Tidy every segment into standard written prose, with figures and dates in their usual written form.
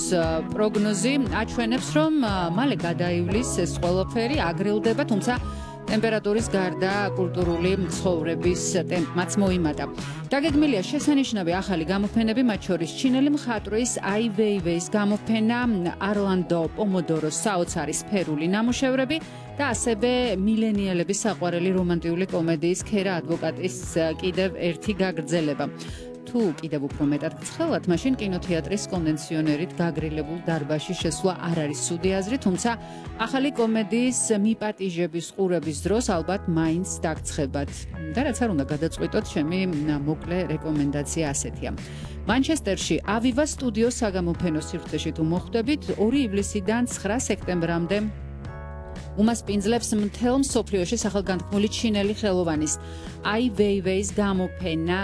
პროგნოზი აჩვენებს, რომ მალე გადაივლის ეს ყველაფერი, აგრილდება, თუმცა ტემპერატურის გარდა კულტურული ცხოვრების ტემპმაც მოიმატა. დაგეგმილია შესანიშნავი ახალი გამოფენები, მათ შორის ჩინელი მხატვრის აი ვეივეის გამოფენა, არლანდო პომოდოროს საოცარი სფერული ნამუშევრები და ასევე მილენიალების საყვარელი რომანტიული კომედიის ქერა ადვოკატის კიდევ ერთი გაგრძელება. თუ კიდევ უფრო მეტად გცხელათ, მაშინ კინოთეატრის კონვენციონერით გაგრილებულ დარბაზში შესვლა არ არის ცუდი აზრი, თუმცა ახალი კომედიის მიპატიჟების ყურების დროს ალბათ მაინც დაგცხებათ. და რაც არ უნდა გადაწყვიტოთ, ჩემი მოკლე რეკომენდაცია ასეთია. მანჩესტერში ავივა სტუდიოს საგამოფენო სივრცეში თუ მოხვდებით, 2 ივლისიდან 9 სექტემბრამდე უმასპინძლებს მთელ მსოფლიოში სახელგანთქმული ჩინელი ხელოვანის აი ვეივეის გამოფენა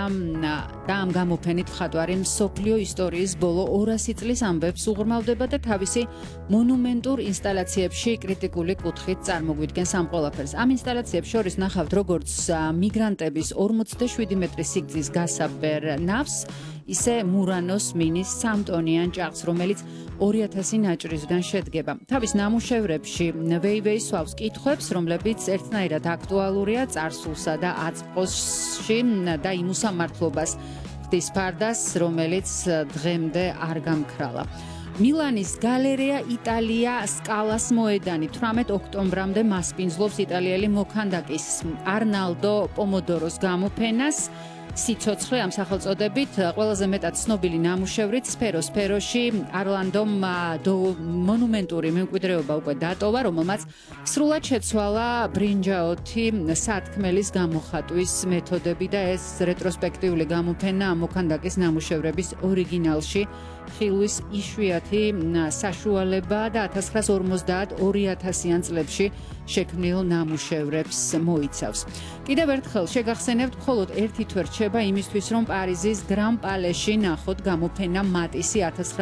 და ამ გამოფენით მხატვარი მსოფლიო ისტორიის ბოლო 200 წლის ამბებს უღრმავდება და თავისი მონუმენტურ ინსტალაციებში კრიტიკული კუთხით წარმოგვიდგენს ამ ყველაფერს. ამ ინსტალაციებს შორის ნახავთ როგორც მიგრანტების 47 მეტრის სიგრძის გასაბერ ნავს, ისე მურანოს მინის 3 ტონიან ჭაღს, რომელიც 2000 ნაჭრისგან შედგება. თავის ნამუშევრებში ვეივეი სვავს კითხვებს, რომლებიც ერთნაირად აქტუალურია წარსულსა და აწმყოში და იმ უსამართლობას ხდის ფარდას, რომელიც დღემდე არ გამქრალა. მილანის გალერეა იტალია სკალას მოედანი 18 ოქტომბრამდე მასპინძლობს იტალიელი მოქანდაკის არნალდო პომოდოროს გამოფენას. სიცოცხლე ამ სახელწოდებით ყველაზე მეტად ცნობილი ნამუშევრით სფეროში არლანდომ მონუმენტური მემკვიდრეობა უკვე დატოვა, რომელმაც სრულად შეცვალა ბრინჯაოთი სათქმელის გამოხატვის მეთოდები და ეს რეტროსპექტიული გამოფენა ამ მოქანდაკის ნამუშევრების ორიგინალში ხილვის იშვიათი საშუალება და 1950-2000-იან წლებში შექმნილ ნამუშევრებს მოიცავს. კიდევ ერთხელ შეგახსენებთ, მხოლოდ ერთი თვე რჩება იმისთვის, რომ პარიზის გრან პალეში ნახოთ გამოფენა მატისი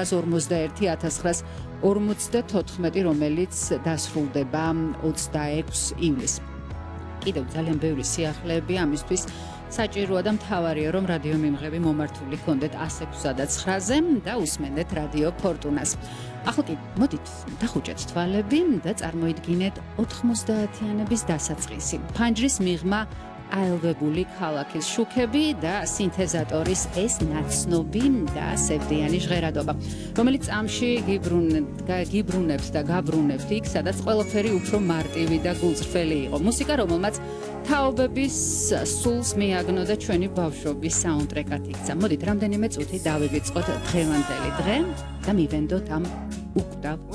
1940-1954, რომელიც დასრულდება 26 ივლისს. კიდევ ძალიან ბევრი სიახლეები ამისთვის საჭიროა და მთავარია, რომ რადიო მიმღები მომართული გქონდეთ 106-სა და 9-ზე და უსმენდეთ რადიო ფორტუნას. ახლა კი მოდით დახუჭეთ თვალები და წარმოიდგინეთ 90-იანების დასაწყისი. ფანჯრის მიღმა აელვებული ქალაქის შუქები და სინთეზატორის ეს ნაცნობი და სევდიანი ჟღერადობა, რომელიც წამში გიბრუნებს და გაბრუნებს იქ, სადაც ყველაფერი უფრო მარტივი და გულწრფელი იყო. მუსიკა, რომელმაც თაობების სულს მიაგნო და ჩვენი ბავშვობის საუნდტრეკად იქცა. მოდით რამდენიმე წუთი დავივიწყოთ დღევანდელი დღე და მივენდოთ ამ უკვდავ